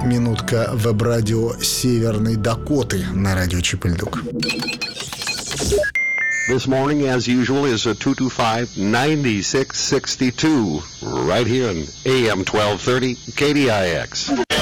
Минутка веб-радио Северной Дакоты на радио Чепельдук. This morning, as usual, is a 225-9662 right here on AM 1230 KDIX.